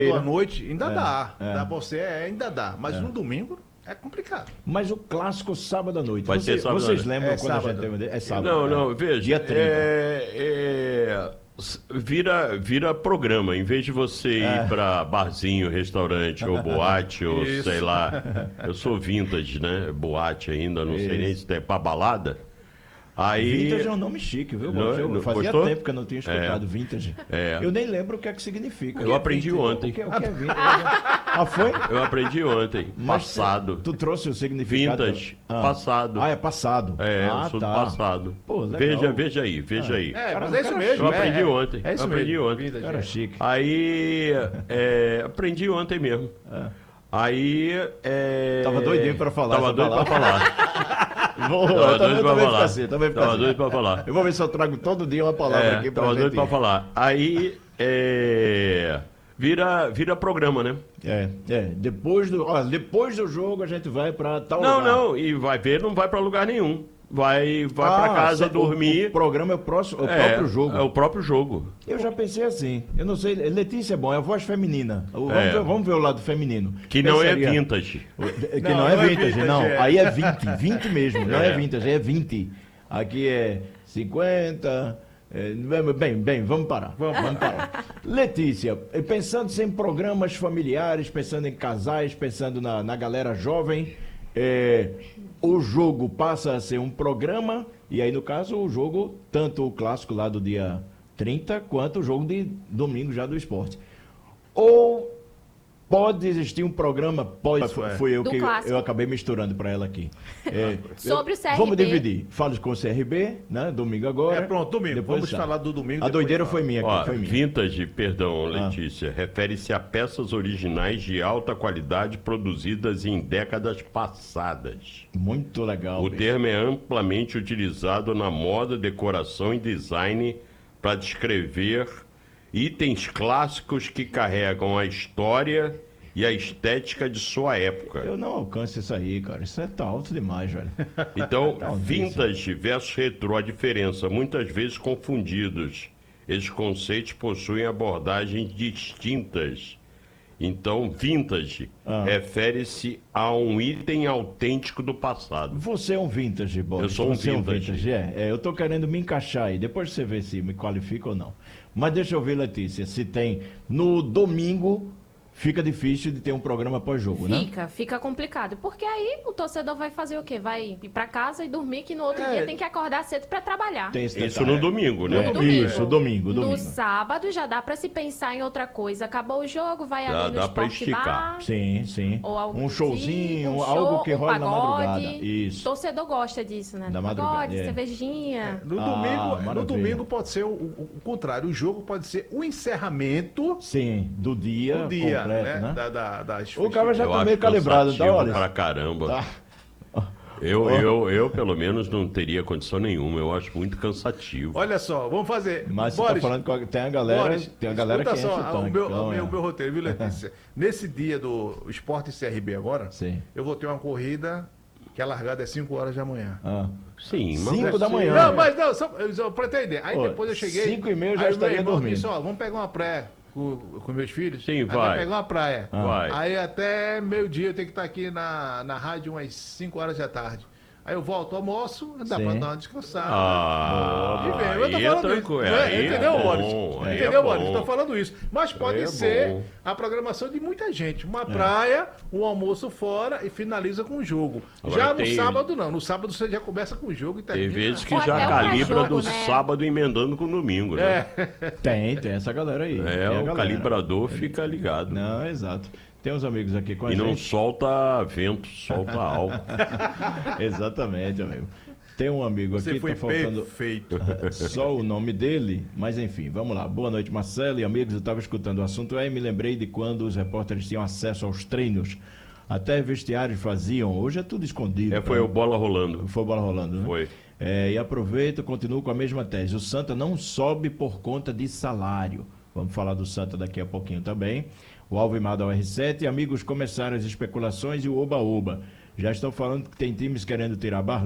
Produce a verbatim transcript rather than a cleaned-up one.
à noite, ainda É, dá. é. Dá pra você, é, ainda dá. Mas no domingo é complicado. Mas o clássico sábado à noite. Vai Você- ser sábado à vocês noite. lembram É quando a sábado. gente teve. É sábado. Não, é. não, veja. Dia trinta. É, é, s- vira, vira programa. Em vez de você ir É. pra barzinho, restaurante ou boate, ou Isso. sei lá. Eu sou vintage, né? Boate ainda, não sei nem Isso. se é pra balada. Aí. Vintage é um nome chique, viu? Não, Eu não- fazia gostou? tempo que eu não tinha escutado vintage. É. Eu nem lembro o que é que significa. Eu O que é aprendi vintage? ontem. O que, é- o que é vintage? Ah, foi? Eu aprendi ontem. Mas Passado. Tu trouxe o significado. Vintage. Passado. Ah, é passado. É, ah, eu sou tá. do passado. Pô, legal. veja, veja aí, veja aí. É, Cara, mas é isso cara, mesmo. eu é, aprendi é. ontem. É isso eu aprendi mesmo. ontem. Vintage, Cara é. chique. Aí, é, aprendi ontem mesmo. Aí, é... Tava doidinho pra falar Tava essa doido pra palavra. falar. Vou, Tava eu também, doido pra também fico falar. assim, também fico Tava assim. doido pra falar. Eu vou ver se eu trago todo dia uma palavra É, aqui pra tava gente. doido pra falar. Aí, é... Vira, vira programa, né? É, é. Depois do, ó, depois do jogo a gente vai pra tal Não, lugar. não, e vai ver, não vai pra lugar nenhum. Vai, vai Ah, pra casa cê- dormir. O, o programa é o, próximo, o É, próprio jogo. É o próprio jogo. Eu já pensei assim. Eu não sei, Letícia é bom, é a voz feminina. O- Vamos, É. ver, vamos ver o lado feminino. Que não é Pensaria- vintage. Que Não, não, é não é vintage, vintage, não. é. Aí é vinte, vinte mesmo. Não é É. vintage, é vinte. Aqui é cinquenta. é, bem, bem, vamos parar. Vamos, vamos parar. Letícia, eh, pensando em programas familiares, pensando em casais, pensando na, na galera jovem, é, o jogo passa a ser um programa, e aí no caso o jogo, tanto o clássico lá do dia trinta, quanto o jogo de domingo já do esporte. Ou pode existir um programa, pode, Isso é. foi eu Do que clássico. eu acabei misturando para ela aqui. É, Sobre eu- o C R B. Vamos dividir. Falo com o C R B, né? Domingo agora. É, pronto, domingo. Depois Vamos tá. falar do domingo. A depois doideira fala. foi minha, Ó, aqui, foi minha. vintage, perdão, Ah. Letícia, refere-se a peças originais de alta qualidade produzidas em décadas passadas. Muito legal. O bicho. termo é amplamente utilizado na moda, decoração e design para descrever itens clássicos que carregam a história e a estética de sua época. Eu não alcanço isso aí, cara. Isso é tá alto demais, velho. Então, Não, vintage versus retrô, a diferença, muitas vezes confundidos. Esses conceitos possuem abordagens distintas. Então, vintage Ah. refere-se a um item autêntico do passado. Você é um vintage, Bob. Eu sou um Você é um vintage. vintage. É, é, eu tô querendo me encaixar aí. Depois você vê se me qualifica ou não. Mas deixa eu ver, Letícia, se tem no domingo. Fica difícil de ter um programa pós-jogo, né? Fica, fica complicado. Porque aí o torcedor vai fazer o quê? Vai ir pra casa e dormir, que no outro É. dia tem que acordar cedo pra trabalhar. Tem esse Isso detalhe. no domingo, né? É, domingo. Isso, domingo, domingo. No sábado já dá pra se pensar em outra coisa. Acabou o jogo, vai Dá- ali no dá pra Esporte esticar. Bar, Sim, sim. ou algo Um showzinho, um algo show, que um rola na pagode. madrugada. Isso. Torcedor gosta disso, né? Da madrugada, Pagode, é. cervejinha. No, Ah, domingo, no maravilha. domingo pode ser o, o- o contrário. O jogo pode ser o encerramento Sim, do dia, do dia, completo, né? né? Da, da, das O cara já Eu tá acho meio calibrado, tá, cansativo olha? pra caramba. Tá. Eu, eu, eu, pelo menos, não teria condição nenhuma. Eu acho muito cansativo. Olha só, vamos fazer. Mas você Boris, tá falando que tem a galera, Boris, tem a galera que escuta enche só, o ah, tanque. o meu, então, o meu, é. meu roteiro, viu, Letícia? Nesse dia do Esporte C R B agora, Sim. eu vou ter uma corrida que a largada é cinco horas da manhã. Ah. Sim, mas... Cinco da assim, manhã. Não, mas não, só, só pra entender. Aí Ô, depois eu cheguei. cinco e meia eu já aí meu estaria irmão dormindo. disse, ó, vamos pegar uma praia com, com meus filhos. Sim, Aí vai. pegar uma praia. Vai. Aí até meio-dia eu tenho que estar aqui na, na rádio umas cinco horas da tarde. Aí eu volto, almoço, dá Sim. pra dar uma descansada. Ah, E vem, eu tô aí é falando tranquilo. isso. Né? Aí é Entendeu, bom, Boris? aí é Entendeu, bom. Boris? Tô falando isso. Mas pode Aí é ser bom. a programação de muita gente. Uma praia, um almoço fora e finaliza com o jogo. Agora já no tem- sábado, não. No sábado você já começa com o jogo e Tem termina. vezes que Ou já até o calibra pré-jogo, do né? sábado emendando com o domingo, né? Tem, tem essa galera aí. É, tem a o galera. calibrador fica ligado. Não, exato. Tem uns amigos aqui com a E não gente. solta vento, solta álcool. Exatamente, amigo. Tem um amigo Você aqui, foi tá faltando perfeito. só o nome dele, mas enfim, vamos lá. Boa noite, Marcelo e amigos. Eu estava escutando o assunto aí e me lembrei de quando os repórteres tinham acesso aos treinos. Até vestiários faziam. Hoje é tudo escondido. É, foi pra- o bola rolando. Foi bola rolando, né? Foi. É, e aproveito, continuo com a mesma tese. O Santa não sobe por conta de salário. Vamos falar do Santa daqui a pouquinho também. O Alvimar da U R sete. Amigos, começaram as especulações e o oba-oba. Já estão falando que tem times querendo tirar Barley.